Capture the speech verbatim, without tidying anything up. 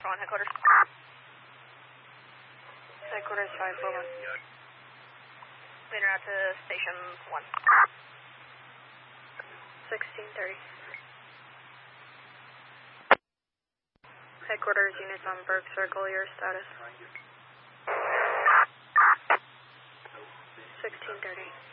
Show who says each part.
Speaker 1: On headquarters.
Speaker 2: Headquarters five four one.
Speaker 1: Leading out to station one.
Speaker 2: sixteen thirty. Headquarters units on Burke Circle, your status. sixteen thirty.